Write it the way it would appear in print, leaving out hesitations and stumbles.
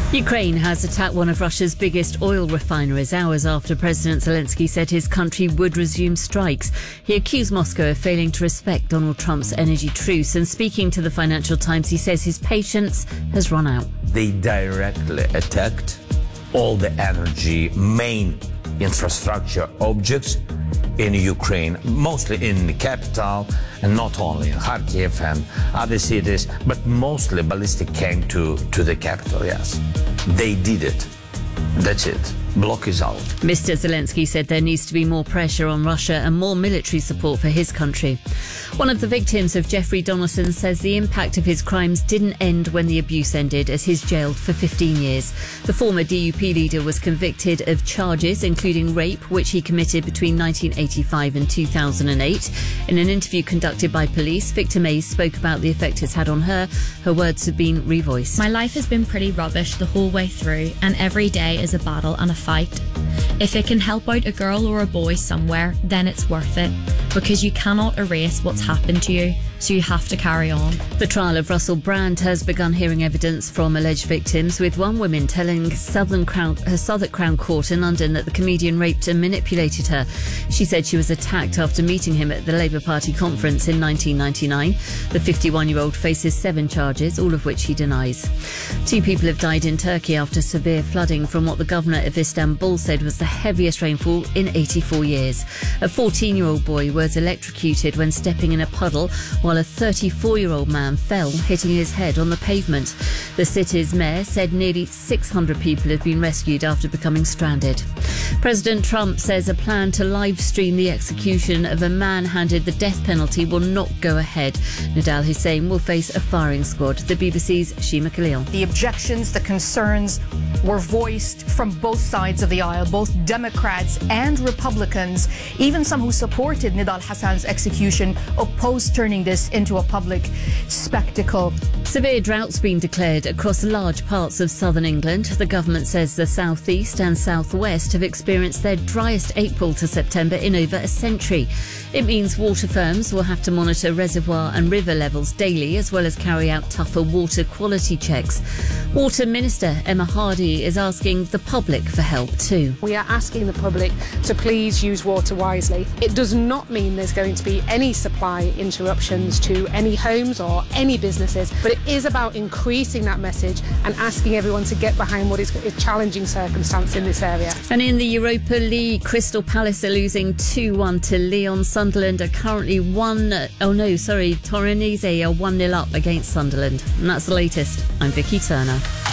Ukraine has attacked one of Russia's biggest oil refineries hours after President Zelensky said his country would resume strikes. He accused Moscow of failing to respect Donald Trump's energy truce, and speaking to the Financial Times, he says his patience has run out. They directly attacked all the energy main infrastructure objects in Ukraine, mostly in the capital, and not only in Kharkiv and other cities, but mostly ballistic came to the capital, yes. They did it. That's it. Block is out. Mr. Zelensky said there needs to be more pressure on Russia and more military support for his country. One of the victims of Jeffrey Donaldson says the impact of his crimes didn't end when the abuse ended, as he's jailed for 15 years. The former DUP leader was convicted of charges including rape, which he committed between 1985 and 2008. In an interview conducted by police, Victor Mays spoke about the effect it's had on her. Her words have been revoiced. My life has been pretty rubbish the whole way through, and every day is a battle and a fight. If it can help out a girl or a boy somewhere, then it's worth it, because you cannot erase what's happened to you, so you have to carry on. The trial of Russell Brand has begun hearing evidence from alleged victims, with one woman telling Southwark Crown Court in London that the comedian raped and manipulated her. She said she was attacked after meeting him at the Labour Party conference in 1999. The 51-year-old faces 7 charges, all of which he denies. 2 people have died in Turkey after severe flooding from what the governor of Istanbul said was the heaviest rainfall in 84 years. A 14-year-old boy was electrocuted when stepping in a puddle, while a 34-year-old man fell, hitting his head on the pavement. The city's mayor said nearly 600 people have been rescued after becoming stranded. President Trump says a plan to live stream the execution of a man handed the death penalty will not go ahead. Nidal Hussein will face a firing squad. The BBC's Shima Khalil. The objections, the concerns were voiced from both sides of the aisle, both Democrats and Republicans. Even some who supported Nidal Hassan's execution opposed turning this into a public spectacle. Severe drought's been declared across large parts of southern England. The government says the southeast and southwest have experienced their driest April to September in over a century. It means water firms will have to monitor reservoir and river levels daily, as well as carry out tougher water quality checks. Water Minister Emma Hardy is asking the public for help too. We are asking the public to please use water wisely. It does not mean there's going to be any supply interruptions to any homes or any businesses, but it is about increasing that message and asking everyone to get behind what is a challenging circumstance in this area. And in the Europa League, Crystal Palace are losing 2-1 to Lyon. Sunderland are currently Torinese are 1-0 up against Sunderland. And that's the latest. I'm Vicky Turner.